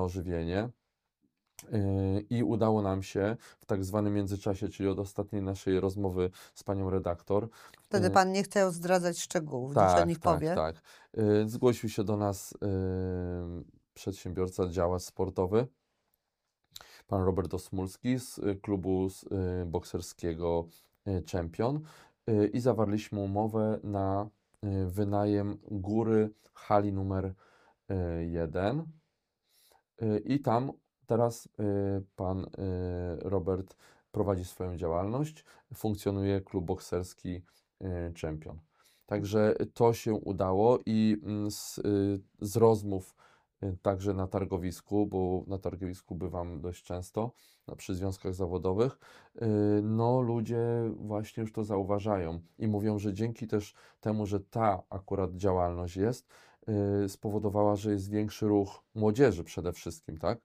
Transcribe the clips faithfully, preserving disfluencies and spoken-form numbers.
ożywienie. Yy, I udało nam się w tak zwanym międzyczasie, czyli od ostatniej naszej rozmowy z panią redaktor. Wtedy yy, pan nie chciał zdradzać szczegółów, dziś o tak, nich tak, powie. tak. Yy, zgłosił się do nas yy, przedsiębiorca, działacz sportowy, pan Robert Osmulski z y, klubu z, y, bokserskiego y, Champion, y, i zawarliśmy umowę na y, wynajem góry hali numer y, jeden. Y, I tam teraz y, pan y, Robert prowadzi swoją działalność, funkcjonuje klub bokserski y, Champion. Także to się udało i mm, z, y, z rozmów y, także na targowisku, bo na targowisku bywam dość często, na, przy związkach zawodowych, y, no ludzie właśnie już to zauważają i mówią, że dzięki też temu, że ta akurat działalność jest, y, spowodowała, że jest większy ruch młodzieży przede wszystkim, tak?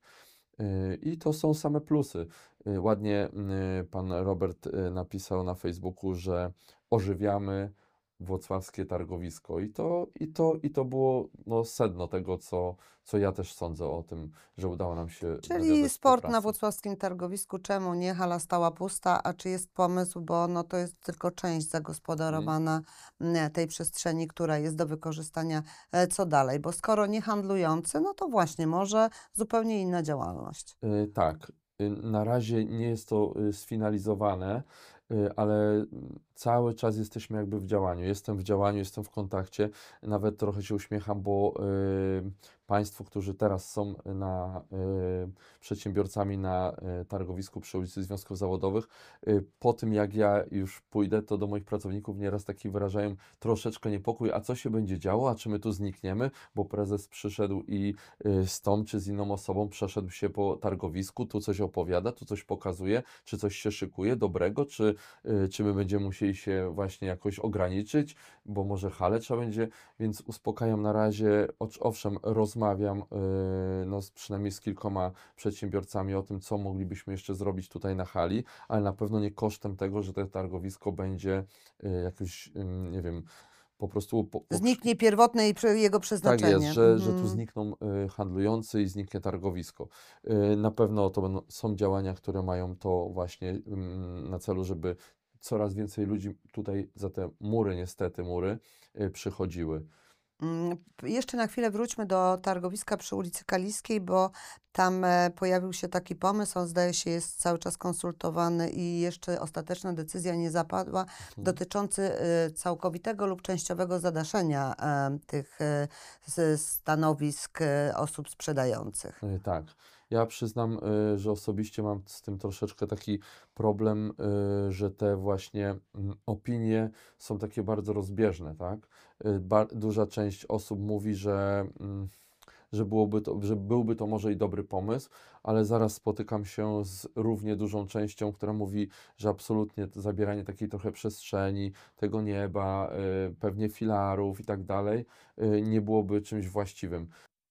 Y, I to są same plusy. Y, Ładnie y, pan Robert y, napisał na Facebooku, że ożywiamy włocławskie targowisko. I to, i to, i to było no, sedno tego, co, co ja też sądzę o tym, że udało nam się Czyli nawiązać sport na współpracę. włocławskim targowisku, czemu nie? Hala stała pusta, a czy jest pomysł, bo no to jest tylko część Mm. zagospodarowana mm, tej przestrzeni, która jest do wykorzystania. E, Co dalej? Bo skoro nie handlujący, no to właśnie może zupełnie inna działalność. Y, Tak, y, na razie nie jest to y, sfinalizowane, y, ale mm, cały czas jesteśmy jakby w działaniu. Jestem w działaniu, jestem w kontakcie. Nawet trochę się uśmiecham, bo y, Państwo, którzy teraz są na, y, przedsiębiorcami na y, targowisku przy ulicy Związków Zawodowych, y, po tym jak ja już pójdę, to do moich pracowników nieraz taki wyrażają troszeczkę niepokój, a co się będzie działo, a czy my tu znikniemy, bo prezes przyszedł i y, z tą czy z inną osobą przeszedł się po targowisku, tu coś opowiada, tu coś pokazuje, czy coś się szykuje dobrego, czy, y, czy my będziemy musieli się właśnie jakoś ograniczyć, bo może halę trzeba będzie, więc uspokajam na razie, ocz- owszem, rozmawiam y, no, z, przynajmniej z kilkoma przedsiębiorcami o tym, co moglibyśmy jeszcze zrobić tutaj na hali, ale na pewno nie kosztem tego, że to targowisko będzie y, jakoś, y, nie wiem, po prostu po, Zniknie pierwotne i prze- jego tak jest, przeznaczenie. że, że tu Mhm. znikną y, handlujący i zniknie targowisko. Y, na pewno to będą, są działania, które mają to właśnie ym, na celu, żeby coraz więcej ludzi tutaj za te mury, niestety mury, y, przychodziły. Mm, p- Jeszcze na chwilę wróćmy do targowiska przy ulicy Kaliskiej, bo tam e, pojawił się taki pomysł, on zdaje się jest cały czas konsultowany i jeszcze ostateczna decyzja nie zapadła, Mhm. dotyczący e, całkowitego lub częściowego zadaszenia e, tych e, s- stanowisk e, osób sprzedających. Y, Tak. Ja przyznam, y, że osobiście mam z tym troszeczkę taki problem, y, że te właśnie mm, opinie są takie bardzo rozbieżne, tak? Y, Ba duża część osób mówi, że mm, że byłoby to, że byłby to może i dobry pomysł, ale zaraz spotykam się z równie dużą częścią, która mówi, że absolutnie to zabieranie takiej trochę przestrzeni, tego nieba, y, pewnie filarów i tak dalej, y, nie byłoby czymś właściwym.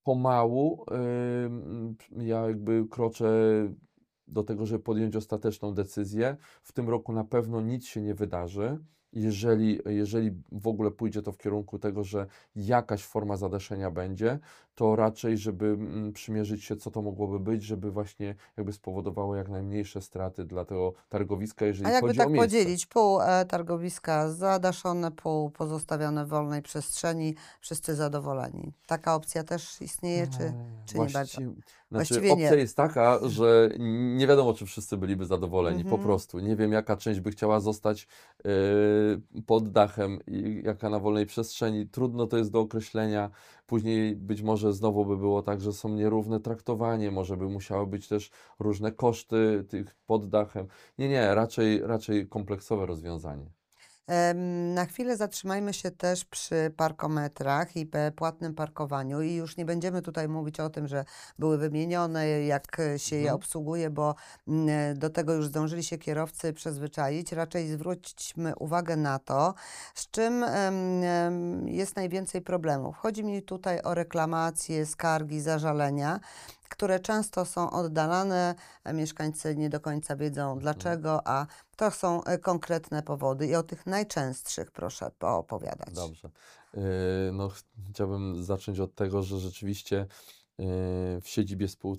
Pomału ym, ja jakby kroczę do tego, żeby podjąć ostateczną decyzję. W tym roku na pewno nic się nie wydarzy. Jeżeli, jeżeli w ogóle pójdzie to w kierunku tego, że jakaś forma zadaszenia będzie, to raczej, żeby mm, przymierzyć się, co to mogłoby być, żeby właśnie jakby spowodowało jak najmniejsze straty dla tego targowiska, A jeżeli jakby chodzi o tak miejsce. podzielić, pół e, targowiska zadaszone, pół pozostawione w wolnej przestrzeni, wszyscy zadowoleni. Taka opcja też istnieje, czy, Eee, czy nie bardzo? Właści znaczy Właściwie opcja nie. jest taka, że nie wiadomo, czy wszyscy byliby zadowoleni, po Mhm. prostu. Nie wiem, jaka część by chciała zostać, yy, pod dachem i jaka na wolnej przestrzeni. Trudno to jest do określenia. Później być może znowu by było tak, że są nierówne traktowanie, może by musiały być też różne koszty tych pod dachem. Nie, nie, raczej raczej kompleksowe rozwiązanie. Em, Na chwilę zatrzymajmy się też przy parkometrach i pe- płatnym parkowaniu i już nie będziemy tutaj mówić o tym, że były wymienione, jak e, się je Mhm. obsługuje, bo mm, do tego już zdążyli się kierowcy przyzwyczaić. Raczej zwróćmy uwagę na to, z czym em, em, jest najwięcej problemów. Chodzi mi tutaj o reklamacje, skargi, zażalenia, które często są oddalane, a mieszkańcy nie do końca wiedzą Mhm. dlaczego, a to są e, konkretne powody i o tych najczęstszych proszę poopowiadać. Dobrze. Yy, no, ch- chciałbym zacząć od tego, że rzeczywiście yy, w siedzibie spół